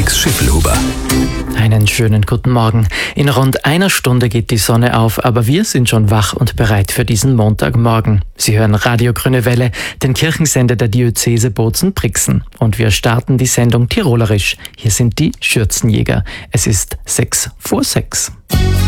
Felix Schiffelhuber. Einen schönen guten Morgen. In rund einer Stunde geht die Sonne auf, aber wir sind schon wach und bereit für diesen Montagmorgen. Sie hören Radio Grüne Welle, den Kirchensender der Diözese Bozen-Brixen. Und wir starten die Sendung tirolerisch. Hier sind die Schürzenjäger. Es ist 6 vor 6.